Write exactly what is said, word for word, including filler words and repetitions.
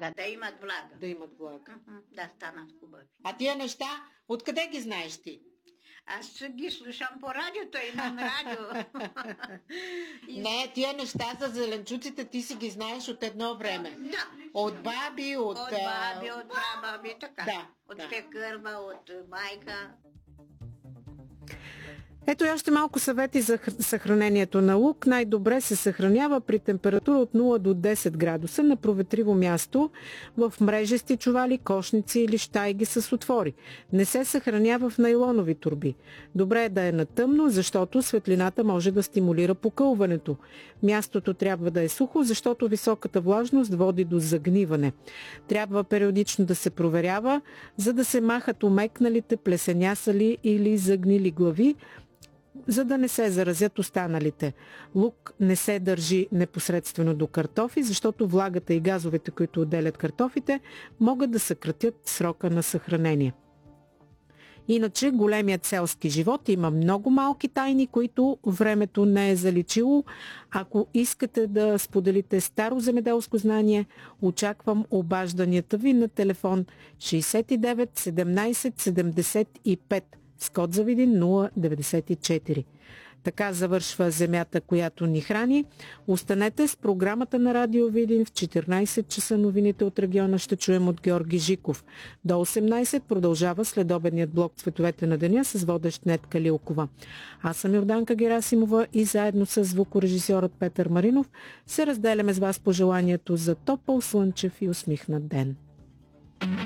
влага, да имат влага. Да имат влага. Мгм, да станат хубави. А тия неща, откъде ги знаеш ти? Аз ги слушам по радиото, имам радио. И- Не, тия неща за зеленчуците ти си ги знаеш от едно време. Да. От баби, от... От а, баби, от прабаби, така. Да, От да. пекърба, от майка. Ето и още малко съвети за хр- съхранението на лук. Най-добре се съхранява при температура от нула до десет градуса на проветриво място в мрежести чували, кошници или щайги с отвори. Не се съхранява в найлонови турби. Добре е да е на тъмно, защото светлината може да стимулира покълването. Мястото трябва да е сухо, защото високата влажност води до загниване. Трябва периодично да се проверява, за да се махат омекналите, плесенясали или загнили глави, за да не се заразят останалите. Лук не се държи непосредствено до картофи, защото влагата и газовете, които отделят картофите, могат да съкратят срока на съхранение. Иначе големият селски живот има много малки тайни, които времето не е заличило. Ако искате да споделите старо земеделско знание, очаквам обажданията ви на телефон шейсет и девет седемнайсет седемдесет и пет с код за Видин нула деветдесет и четири. Така завършва земята, която ни храни. Останете с програмата на Радио Видин. В четиринайсет часа новините от региона ще чуем от Георги Жиков. До осемнайсет продължава следобедният блок Цветовете на деня с водещ Нетка Лилкова. Аз съм Йорданка Герасимова и заедно с звукорежисьорът Петър Маринов се разделяме с вас пожеланието за топъл, слънчев и усмихнат ден.